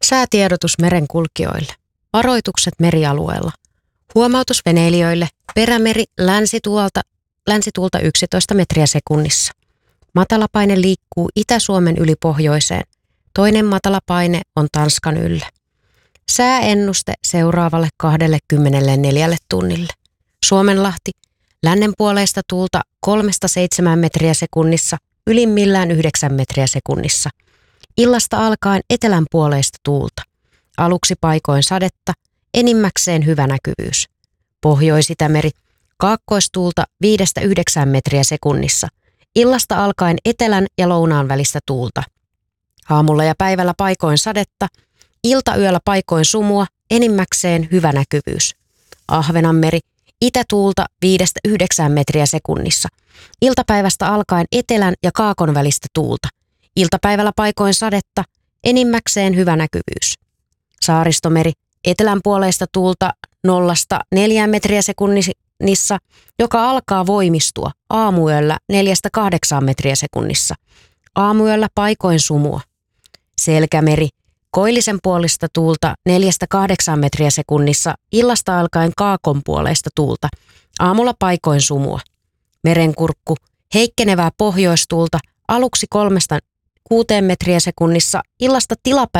Säätiedotus merenkulkijoille. Varoitukset merialueella. Huomautus veneilijöille. Perämeri länsituulta 11 metriä sekunnissa. Matalapaine liikkuu Itä-Suomen yli pohjoiseen. Toinen matalapaine on Tanskan yllä. Sääennuste seuraavalle 24 tunnille. Suomenlahti. Lännenpuoleista tuulta 3-7 metriä sekunnissa, ylimmillään 9 metriä sekunnissa. Illasta alkaen etelänpuoleista tuulta. Aluksi paikoin sadetta, enimmäkseen hyvä näkyvyys. Pohjois-Itämeri. Kaakkoistuulta 5-9 metriä sekunnissa. Illasta alkaen etelän ja lounaan välistä tuulta. Aamulla ja päivällä paikoin sadetta, iltayöllä paikoin sumua, enimmäkseen hyvä näkyvyys. Ahvenanmeri. Itätuulta 5-9 metriä sekunnissa. Iltapäivästä alkaen etelän ja kaakon välistä tuulta. Iltapäivällä paikoin sadetta, enimmäkseen hyvä näkyvyys. Saaristomeri. Etelänpuoleista tuulta 0-4 metriä sekunnissa, joka alkaa voimistua aamuyöllä 4-8 metriä sekunnissa. Aamuyöllä paikoin sumua. Selkämeri. Koillisen puolista tuulta 4-8 metriä sekunnissa, illasta alkaen kaakon puoleista tuulta. Aamulla paikoin sumua. Merenkurkku. Heikkenevää pohjoistuulta aluksi 3-6 metriä sekunnissa, illasta tilapäistä